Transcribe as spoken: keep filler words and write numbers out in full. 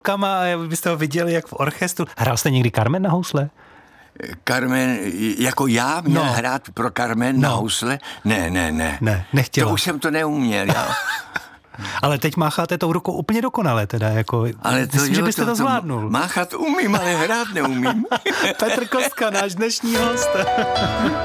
Kama, byste ho viděli jak v orchestru. Hrál jste někdy Carmen na housle? Carmen, jako já měl No. hrát pro Carmen No. na housle? Ne, ne, ne. Ne, nechtěla. To už jsem to neuměl, já. Ale teď mácháte tou rukou úplně dokonale teda, jako, Ale to, myslím, jo, že byste to, to zvládnul. Máchat umím, ale hrát neumím. Petr Kostka, náš dnešní host.